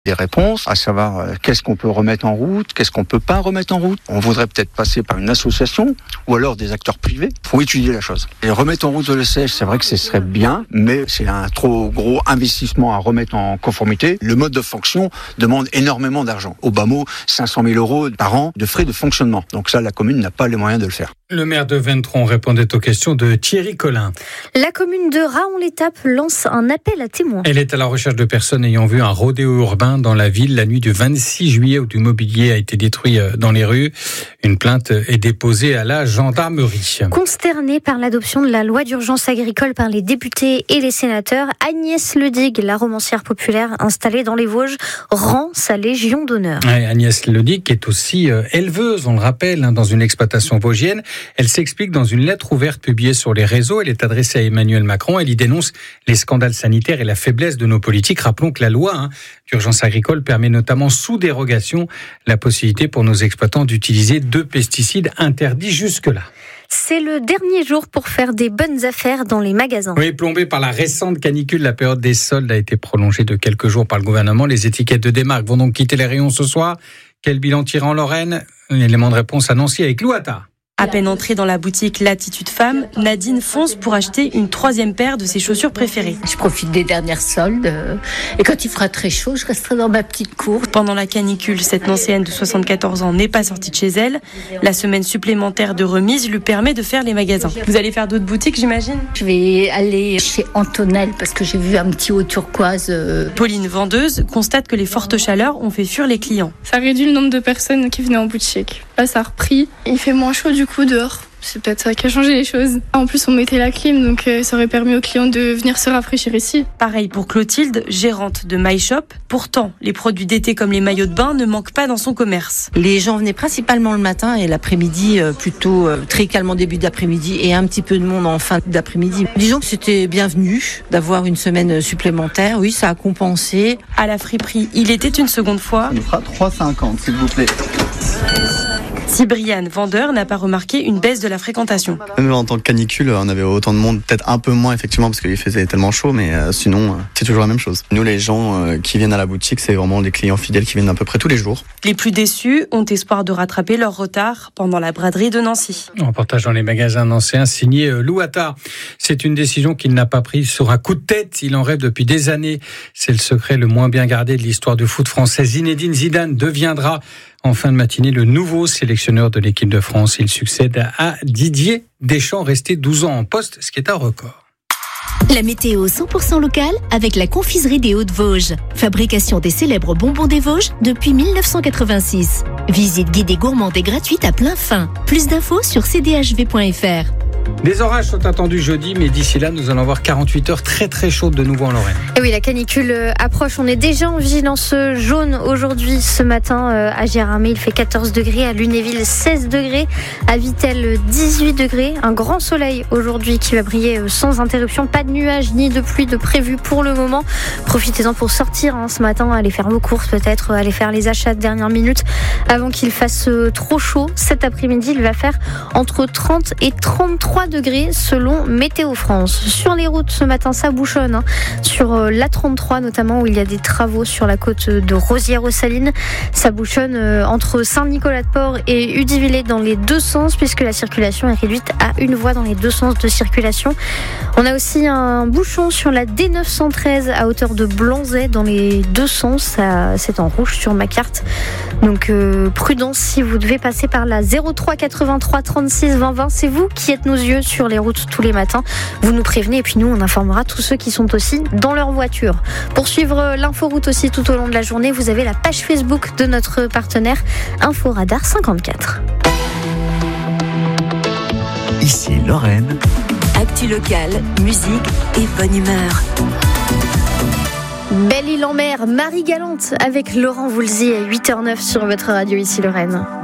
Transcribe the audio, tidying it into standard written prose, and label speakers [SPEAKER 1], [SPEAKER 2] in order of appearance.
[SPEAKER 1] des réponses, à savoir qu'est-ce qu'on peut remettre en route, qu'est-ce qu'on peut pas remettre en route. On voudrait peut-être passer par une association ou alors des acteurs privés pour étudier la chose. Et remettre en route le siège, c'est vrai que ce serait bien, mais c'est un trop gros investissement à remettre en conformité. Le mode de fonction demande énormément d'argent. Au bas mot, 500 000 € par an de frais de fonctionnement. Donc ça, la commune n'a pas les moyens de le faire.
[SPEAKER 2] Le maire de Ventron répondait aux questions de Thierry Collin.
[SPEAKER 3] La commune de Raon-l'Étape lance un appel à témoins.
[SPEAKER 2] Elle est à la recherche de personnes ayant vu un rodéo urbain dans la ville la nuit du 26 juillet où du mobilier a été détruit dans les rues. Une plainte est déposée à la gendarmerie.
[SPEAKER 3] Consternée par l'adoption de la loi d'urgence agricole par les députés et les sénateurs, Agnès Ledig, la romancière populaire installée dans les Vosges, rend sa légion d'honneur.
[SPEAKER 2] Ouais, Agnès Ledig est aussi éleveuse, on le rappelle, dans une exploitation vosgienne. Elle s'explique dans une lettre ouverte publiée sur les réseaux. Elle est adressée à Emmanuel Macron. Elle y dénonce les scandales sanitaires et la faiblesse de nos politiques. Rappelons que la loi d'urgence agricole permet notamment sous dérogation la possibilité pour nos exploitants d'utiliser 2 pesticides interdits jusque-là.
[SPEAKER 3] C'est le dernier jour pour faire des bonnes affaires dans les magasins.
[SPEAKER 2] Oui, plombé par la récente canicule, la période des soldes a été prolongée de quelques jours par le gouvernement. Les étiquettes de démarque vont donc quitter les rayons ce soir. Quel bilan tirer en Lorraine ? Un élément de réponse à Nancy avec Lou Attard.
[SPEAKER 4] À peine entrée dans la boutique Latitude Femme, Nadine fonce pour acheter une 3e paire de ses chaussures préférées.
[SPEAKER 5] Je profite des dernières soldes et quand il fera très chaud, je resterai dans ma petite cour.
[SPEAKER 4] Pendant la canicule, cette Nancéenne de 74 ans n'est pas sortie de chez elle. La semaine supplémentaire de remise lui permet de faire les magasins. Vous allez faire d'autres boutiques, j'imagine ?
[SPEAKER 5] Je vais aller chez Antonel parce que j'ai vu un petit haut turquoise.
[SPEAKER 4] Pauline, vendeuse, constate que les fortes chaleurs ont fait fuir les clients.
[SPEAKER 6] Ça réduit le nombre de personnes qui venaient en boutique. Là, ça a repris. Il fait moins chaud du coup dehors. C'est peut-être ça qui a changé les choses. En plus, on mettait la clim, donc ça aurait permis aux clients de venir se rafraîchir ici.
[SPEAKER 4] Pareil pour Clotilde, gérante de My Shop. Pourtant, les produits d'été comme les maillots de bain ne manquent pas dans son commerce.
[SPEAKER 7] Les gens venaient principalement le matin et l'après-midi, plutôt très calme en début d'après-midi et un petit peu de monde en fin d'après-midi. Disons que c'était bienvenu d'avoir une semaine supplémentaire. Oui, ça a compensé.
[SPEAKER 4] À la friperie, il était une seconde fois.
[SPEAKER 8] On nous fera 3,50 s'il vous plaît.
[SPEAKER 4] Si Brian, vendeur, n'a pas remarqué une baisse de la fréquentation.
[SPEAKER 8] Même en tant que canicule, on avait autant de monde, peut-être un peu moins effectivement parce qu'il faisait tellement chaud, mais sinon c'est toujours la même chose. Nous les gens qui viennent à la boutique, c'est vraiment des clients fidèles qui viennent à peu près tous les jours.
[SPEAKER 4] Les plus déçus ont espoir de rattraper leur retard pendant la braderie de Nancy.
[SPEAKER 2] Reportage dans les magasins nancéens signé Lou Attard. C'est une décision qu'il n'a pas prise sur un coup de tête. Il en rêve depuis des années. C'est le secret le moins bien gardé de l'histoire du foot français. Zinedine Zidane deviendra en fin de matinée le nouveau sélectionneur de l'équipe de France. Il succède à Didier Deschamps, resté 12 ans en poste, ce qui est un record.
[SPEAKER 9] La météo 100% locale avec la confiserie des Hauts-de-Vosges. Fabrication des célèbres bonbons des Vosges depuis 1986. Visite guidée gourmande et gratuite à plein fin. Plus d'infos sur cdhv.fr.
[SPEAKER 2] Des orages sont attendus jeudi, mais d'ici là, nous allons avoir 48 heures très très chaudes de nouveau en Lorraine.
[SPEAKER 3] Et oui, la canicule approche. On est déjà en vigilance jaune aujourd'hui, ce matin, à Gérardmer. Il fait 14 degrés, à Lunéville 16 degrés, à Vittel 18 degrés. Un grand soleil aujourd'hui qui va briller sans interruption. Pas de nuages ni de pluie de prévu pour le moment. Profitez-en pour sortir ce matin, aller faire vos courses peut-être, aller faire les achats de dernière minute avant qu'il fasse trop chaud. Cet après-midi, il va faire entre 30 et 33 degrés selon Météo France. Sur les routes ce matin, ça bouchonne. Sur l'A33 notamment, où il y a des travaux sur la côte de Rosières-aux-Salines. Ça bouchonne entre Saint-Nicolas-de-Port et Udivillers dans les deux sens, puisque la circulation est réduite à une voie dans les deux sens de circulation. On a aussi un bouchon sur la D913 à hauteur de Blanzey dans les deux sens. C'est en rouge sur ma carte. Donc prudence si vous devez passer par la 03 83 36 20 20. C'est vous qui êtes nos yeux sur les routes tous les matins. Vous nous prévenez et puis nous, on informera tous ceux qui sont aussi dans leur voiture. Pour suivre l'inforoute aussi tout au long de la journée, vous avez la page Facebook de notre partenaire Inforadar 54.
[SPEAKER 10] Ici Lorraine.
[SPEAKER 9] Actu locale, musique et bonne humeur.
[SPEAKER 3] Belle-Île-en-Mer, Marie Galante avec Laurent Voulzy à 8h09 sur votre radio ici Lorraine.